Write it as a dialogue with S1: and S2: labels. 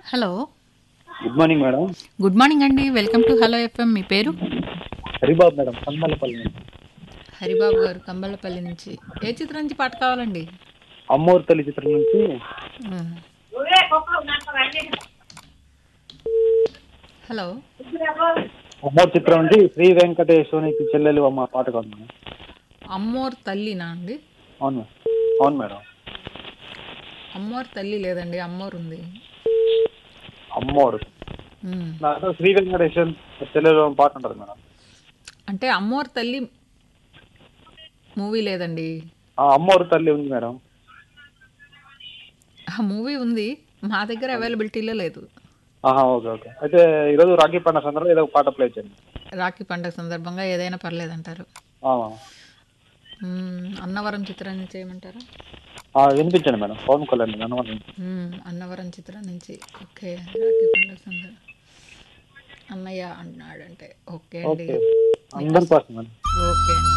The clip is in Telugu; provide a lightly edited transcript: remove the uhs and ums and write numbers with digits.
S1: Hello.
S2: Good morning madam.
S1: Good morning అండి. Welcome to hello FM. మీ పేరు?
S2: హరిబాబు మేడం, కందమల్లపల్లి నుంచి.
S1: హరిబాబు గారు కంబళ్ళపల్లి నుంచి. ఏ చిత్రం నుంచి పాట కావాలండి?
S2: అమ్మోరు తల్లి చిత్రం నుంచి.
S1: ఆ. హలో.
S2: అమ్మోరు చిత్రం నుంచి శ్రీ వెంకటేశ్వరికి చెల్లెలు అమ్మ పాట కాదు మేడం.
S1: అమ్మోర్ తల్లినా అండి?
S2: అవును మేడం. అవును మేడం.
S1: అమ్మోర్ తల్లి లేదండి, అమ్మోర్ ఉంది.
S2: అమ్మోరు
S1: ఉమ్.
S2: నాకు శ్రీ వెంకటేశ్వర చెల్లెలు అమ్మ పాట ఉంటుంది మేడం.
S1: అంటే అమ్మోర్ తల్లి మూవీ లేదండి.
S2: ఆ అమ్మోరు తల్లి ఉంది మేడం.
S1: ఆ మూవీ ఉంది, మా దగ్గర అవైలబిలిటీలో లేదు.
S2: ఆహా, ఓకే ఓకే. అయితే ఈరోజు రాఖీ పండుగ సందర్భంగా ఏదో ఒక పాట ప్లే చేయండి.
S1: రాఖీ పండగ సందర్భంగా ఏదైనా పర్లేదంటారు.
S2: ఆ,
S1: అన్నవరం చిత్రం నుంచి చేయమంటారా?
S2: వినిపించండి మేడం. పవన్ కళ్యాణ్ అన్నమాట.
S1: అన్నవరం చిత్రం నుంచి. ఓకే. రాఖీ పండగ సందర్భం అన్నయ్య అంటున్నాడంటే ఓకే అండి.
S2: ఓకే, అందరి కోసం మేడం.
S1: ఓకే అండి.